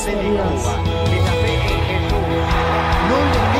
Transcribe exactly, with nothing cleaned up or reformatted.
fe Gracias, de Dios. Jehová, que la fe en Jesús no le